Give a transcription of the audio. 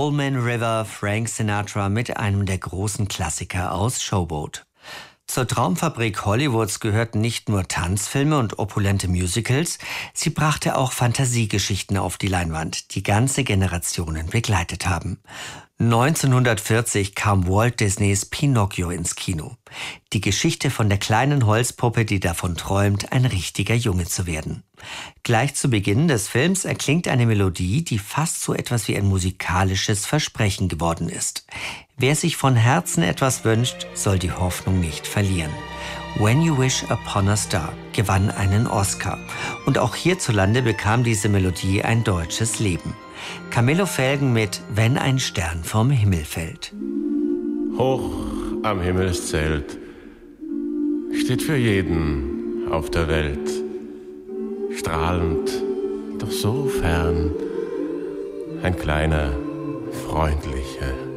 Old Man River, Frank Sinatra mit einem der großen Klassiker aus Showboat. Zur Traumfabrik Hollywoods gehörten nicht nur Tanzfilme und opulente Musicals, sie brachte auch Fantasiegeschichten auf die Leinwand, die ganze Generationen begleitet haben. 1940 kam Walt Disneys Pinocchio ins Kino. Die Geschichte von der kleinen Holzpuppe, die davon träumt, ein richtiger Junge zu werden. Gleich zu Beginn des Films erklingt eine Melodie, die fast so etwas wie ein musikalisches Versprechen geworden ist. Wer sich von Herzen etwas wünscht, soll die Hoffnung nicht verlieren. When You Wish Upon a Star gewann einen Oscar. Und auch hierzulande bekam diese Melodie ein deutsches Leben. Camillo Felgen mit Wenn ein Stern vom Himmel fällt. Hoch am Himmelszelt steht für jeden auf der Welt, strahlend, doch so fern, ein kleiner, freundlicher